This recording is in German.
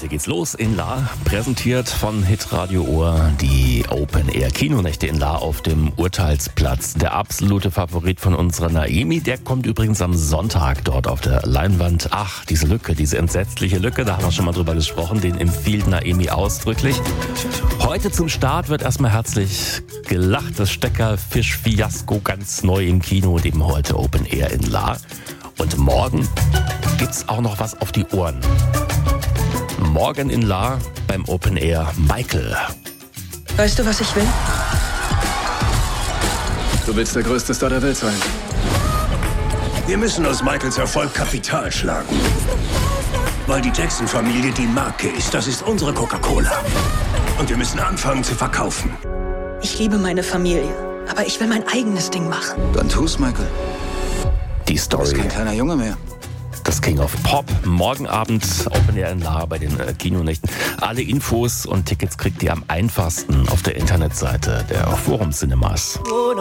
Heute geht's los in Lahr, präsentiert von Hitradio Ohr, die Open-Air-Kinonächte in Lahr auf dem Urteilsplatz. Der absolute Favorit von unserer Naemi, der kommt übrigens am Sonntag dort auf der Leinwand. Ach, diese Lücke, diese entsetzliche Lücke, da haben wir schon mal drüber gesprochen, den empfiehlt Naemi ausdrücklich. Heute zum Start wird erstmal herzlich gelacht, das Steckerfisch-Fiasko ganz neu im Kino, dem heute Open-Air in Lahr. Und morgen gibt's auch noch was auf die Ohren. Morgen in Lahr beim Open Air Michael. Weißt du, was ich will? Du willst der größte Star der Welt sein. Wir müssen aus Michaels Erfolg Kapital schlagen. Weil die Jackson-Familie die Marke ist. Das ist unsere Coca-Cola. Und wir müssen anfangen zu verkaufen. Ich liebe meine Familie, aber ich will mein eigenes Ding machen. Dann tu's, Michael. Die Du Story, bist kein kleiner Junge mehr. das King of Pop. Morgen Abend Open Air in Lahr bei den Kinonächten. Alle Infos und Tickets kriegt ihr am einfachsten auf der Internetseite der Forum Cinemas.